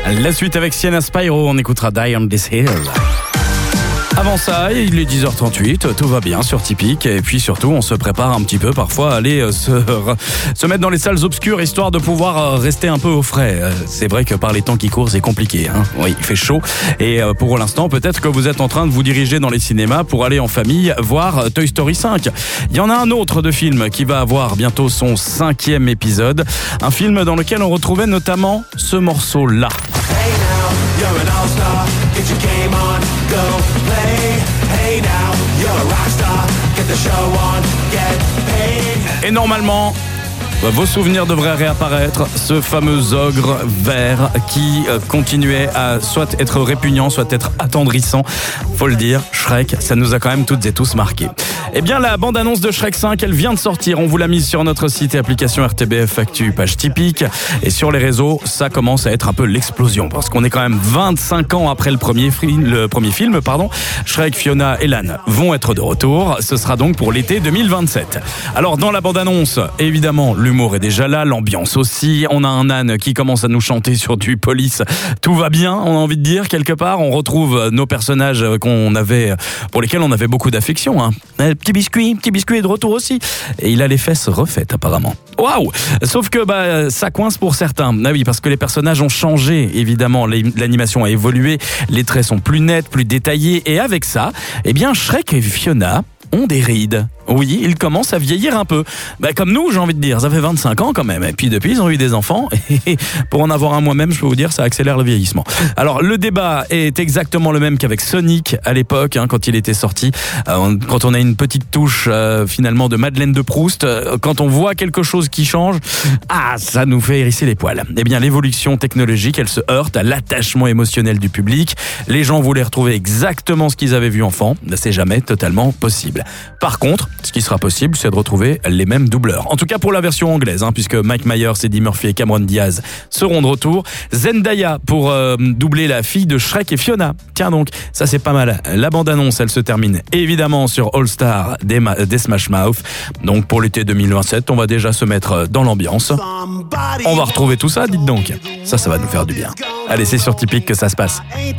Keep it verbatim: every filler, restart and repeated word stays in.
La suite avec Sienna Spyro, on écoutera Die on This Hill. Avant ça, il est dix heures trente-huit, tout va bien sur Typique, et puis surtout on se prépare un petit peu parfois à aller se, se mettre dans les salles obscures histoire de pouvoir rester un peu au frais. C'est vrai que par les temps qui courent c'est compliqué, hein. Oui, il fait chaud, et pour l'instant peut-être que vous êtes en train de vous diriger dans les cinémas pour aller en famille voir Toy Story cinq. Il y en a un autre de film qui va avoir bientôt son cinquième épisode, un film dans lequel on retrouvait notamment ce morceau-là. Hey now, you're an all-star, get your game on, go play. Hey now, you're a rock star, get the show on, get paid. Et normalement, vos souvenirs devraient réapparaître, ce fameux ogre vert qui euh, continuait à soit être répugnant, soit être attendrissant. Faut le dire, Shrek, ça nous a quand même toutes et tous marqués. Eh bien, la bande-annonce de Shrek cinq, elle vient de sortir. On vous l'a mise sur notre site et application R T B F Actu, page Typique. Et sur les réseaux, ça commence à être un peu l'explosion. Parce qu'on est quand même vingt-cinq ans après le premier, film, le premier film. Pardon. Shrek, Fiona et Lan vont être de retour. Ce sera donc pour l'été deux mille vingt-sept. Alors, dans la bande-annonce, évidemment, l'humour est déjà là, l'ambiance aussi. On a un âne qui commence à nous chanter sur du Police. Tout va bien, on a envie de dire, quelque part. On retrouve nos personnages qu'on avait, pour lesquels on avait beaucoup d'affection, hein. Petit biscuit, petit biscuit est de retour aussi. Et il a les fesses refaites apparemment. Waouh! Sauf que bah, ça coince pour certains. Ah oui, parce que les personnages ont changé, évidemment. L'animation a évolué, les traits sont plus nets, plus détaillés. Et avec ça, eh bien, Shrek et Fiona ont des rides. Oui, ils commencent à vieillir un peu. Bah, comme nous, j'ai envie de dire. Ça fait vingt-cinq ans quand même. Et puis depuis, ils ont eu des enfants. Et pour en avoir un moi-même, je peux vous dire, ça accélère le vieillissement. Alors, le débat est exactement le même qu'avec Sonic à l'époque, hein, quand il était sorti. Euh, quand on a une petite touche, euh, finalement, de Madeleine de Proust, euh, quand on voit quelque chose qui change, ah, ça nous fait hérisser les poils. Eh bien, l'évolution technologique, elle se heurte à l'attachement émotionnel du public. Les gens voulaient retrouver exactement ce qu'ils avaient vu enfant. C'est jamais totalement possible. Par contre, ce qui sera possible, c'est de retrouver les mêmes doubleurs. En tout cas pour la version anglaise, hein, puisque Mike Myers, Eddie Murphy et Cameron Diaz seront de retour. Zendaya pour euh, doubler la fille de Shrek et Fiona. Tiens donc, ça c'est pas mal. La bande-annonce, elle se termine évidemment sur All Star des, Ma- des Smash Mouth. Donc pour l'été deux mille vingt-sept, on va déjà se mettre dans l'ambiance. On va retrouver tout ça, dites donc. Ça, ça va nous faire du bien. Allez, c'est sur Typique que ça se passe.